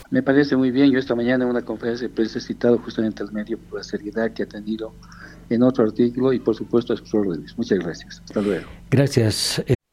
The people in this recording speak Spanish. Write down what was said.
Me parece muy bien. Yo esta mañana en una conferencia de prensa he citado justamente al medio por la seriedad que ha tenido en otro artículo y por supuesto a sus órdenes. Muchas gracias. Hasta luego. Gracias.